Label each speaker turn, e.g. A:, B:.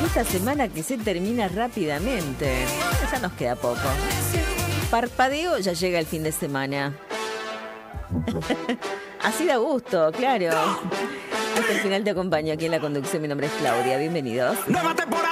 A: esta semana que se termina rápidamente. Ya nos queda poco. Parpadeo, ya llega el fin de semana. Así da gusto, claro. Hasta el final te acompaño aquí en la conducción. Mi nombre es Claudia. Bienvenidos.
B: Nueva temporada.